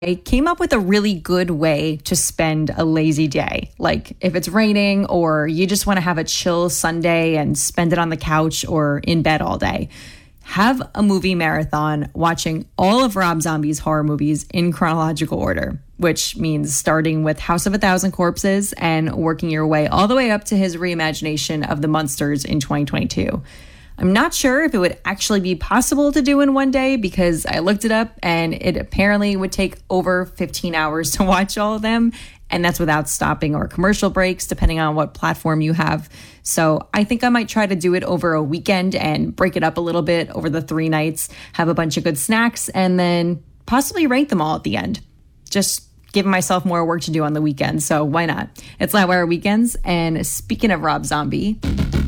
I came up with a really good way to spend a lazy day. Like if it's raining or you just want to have a chill Sunday and spend it on the couch or in bed all day. Have a movie marathon watching all of Rob Zombie's horror movies in chronological order, which means starting with House of a Thousand Corpses and working your way all the way up to his reimagination of The Munsters in 2022. I'm not sure if it would actually be possible to do in one day because I looked it up and it apparently would take over 15 hours to watch all of them. And that's without stopping or commercial breaks, depending on what platform you have. So I think I might try to do it over a weekend and break it up a little bit over the 3 nights, have a bunch of good snacks, and then possibly rank them all at the end. Just giving myself more work to do on the weekend. So why not? It's Loudwire Weekends. And speaking of Rob Zombie,